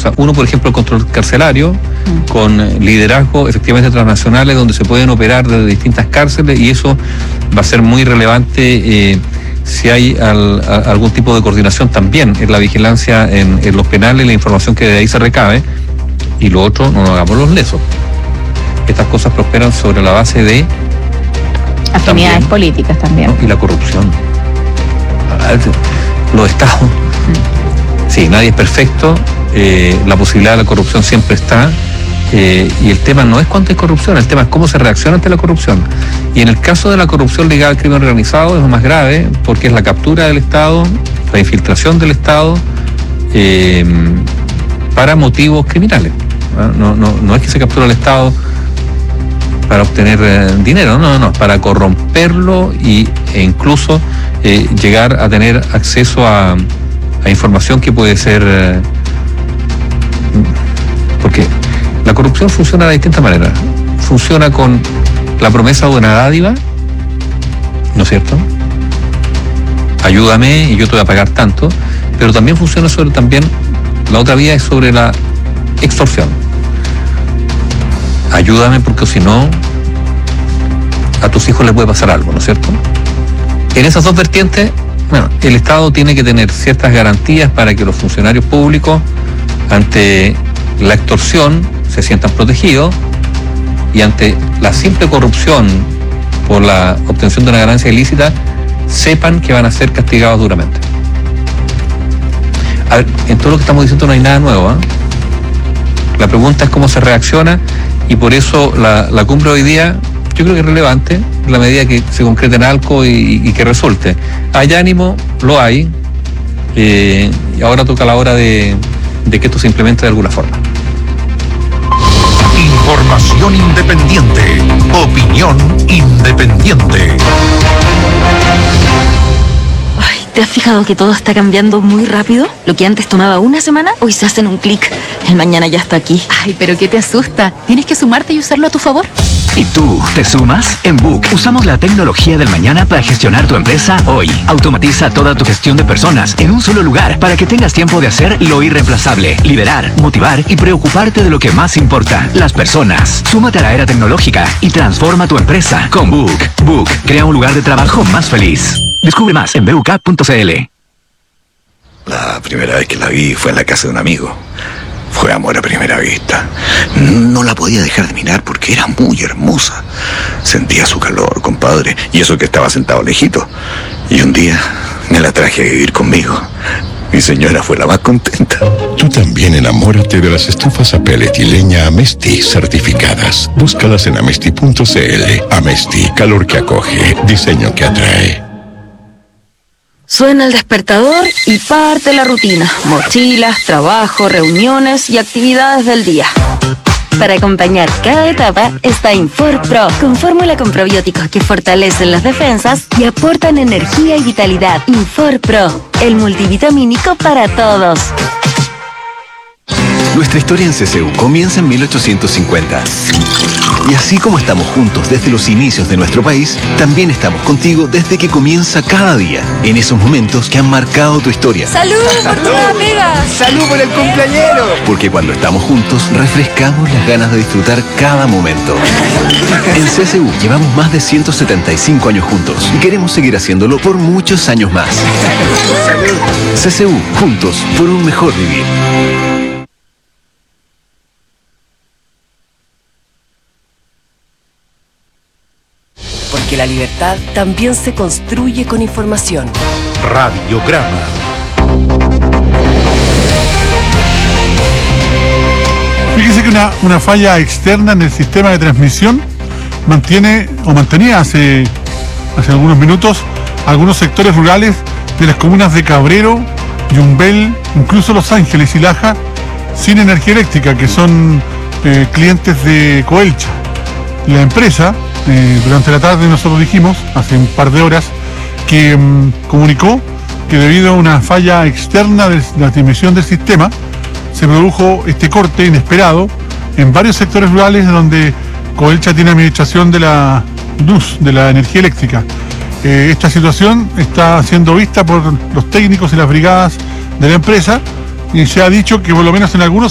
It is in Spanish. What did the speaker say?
cosas. Uno, por ejemplo, el control carcelario, con liderazgo efectivamente transnacionales donde se pueden operar desde distintas cárceles, y eso va a ser muy relevante si hay algún tipo de coordinación también en la vigilancia en los penales, la información que de ahí se recabe. Y lo otro, no nos hagamos los lesos. Estas cosas prosperan sobre la base de afinidades también, políticas también, ¿no? Y la corrupción. Los estados, sí, nadie es perfecto, la posibilidad de la corrupción siempre está, y el tema no es cuánto hay corrupción, el tema es cómo se reacciona ante la corrupción. Y en el caso de la corrupción ligada al crimen organizado es lo más grave, porque es la captura del Estado, la infiltración del Estado para motivos criminales. No es que se captura el Estado para obtener dinero, no, para corromperlo e incluso llegar a tener acceso a información que puede ser... porque la corrupción funciona de distintas maneras. Funciona con la promesa de una dádiva, ¿no es cierto? Ayúdame y yo te voy a pagar tanto, pero también funciona la otra vía es sobre la extorsión. Ayúdame porque si no, a tus hijos les puede pasar algo, ¿no es cierto? En esas dos vertientes, bueno, el Estado tiene que tener ciertas garantías para que los funcionarios públicos, ante la extorsión, se sientan protegidos, y ante la simple corrupción por la obtención de una ganancia ilícita, sepan que van a ser castigados duramente. A ver, en todo lo que estamos diciendo no hay nada nuevo, ¿eh? La pregunta es cómo se reacciona, y por eso la cumbre de hoy día yo creo que es relevante en la medida que se concrete en algo y que resulte. Hay ánimo, lo hay, y ahora toca la hora de que esto se implemente de alguna forma. Información independiente, opinión independiente. ¿Te has fijado que todo está cambiando muy rápido? Lo que antes tomaba una semana, hoy se hace en un clic. El mañana ya está aquí. Ay, pero ¿qué te asusta? Tienes que sumarte y usarlo a tu favor. ¿Y tú te sumas? En Book usamos la tecnología del mañana para gestionar tu empresa hoy. Automatiza toda tu gestión de personas en un solo lugar para que tengas tiempo de hacer lo irreemplazable, liderar, motivar y preocuparte de lo que más importa, las personas. Súmate a la era tecnológica y transforma tu empresa con Book. Book crea un lugar de trabajo más feliz. Descubre más en buk.cl. La primera vez que la vi fue en la casa de un amigo. Fue amor a primera vista. No la podía dejar de mirar porque era muy hermosa. Sentía su calor, compadre, y eso que estaba sentado lejito. Y un día me la traje a vivir conmigo. Mi señora fue la más contenta. Tú también enamórate de las estufas a pellet y leña Amesti certificadas. Búscalas en amesti.cl. Amesti, calor que acoge, diseño que atrae. Suena el despertador y parte la rutina. Mochilas, trabajo, reuniones y actividades del día. Para acompañar cada etapa está Infor Pro, con fórmula con probióticos que fortalecen las defensas y aportan energía y vitalidad. Infor Pro, el multivitamínico para todos. Nuestra historia en CCU comienza en 1850. Y así como estamos juntos desde los inicios de nuestro país, también estamos contigo desde que comienza cada día, en esos momentos que han marcado tu historia. ¡Salud por tu amiga! ¡Salud por el cumpleañero! Porque cuando estamos juntos, refrescamos las ganas de disfrutar cada momento. En CCU llevamos más de 175 años juntos y queremos seguir haciéndolo por muchos años más. CCU, juntos por un mejor vivir. Porque la libertad también se construye con información. Radiograma. Fíjese que una falla externa en el sistema de transmisión mantenía hace algunos minutos algunos sectores rurales de las comunas de Cabrero, Yumbel, incluso Los Ángeles y Laja, sin energía eléctrica, que son clientes de Coelcha. La empresa, durante la tarde nosotros dijimos, hace un par de horas, que comunicó que debido a una falla externa de la transmisión del sistema, se produjo este corte inesperado en varios sectores rurales donde Coelcha tiene administración de la luz, de la energía eléctrica. Esta situación está siendo vista por los técnicos y las brigadas de la empresa, y se ha dicho que por lo menos en algunos